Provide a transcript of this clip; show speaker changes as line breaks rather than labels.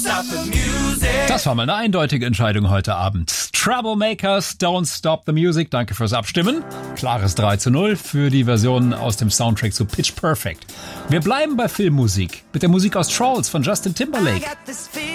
Das war mal eine eindeutige Entscheidung heute Abend. Troublemakers, Don't Stop the Music. Danke fürs Abstimmen. Klares 3:0 für die Version aus dem Soundtrack zu Pitch Perfect. Wir bleiben bei Filmmusik mit der Musik aus Trolls von Justin Timberlake.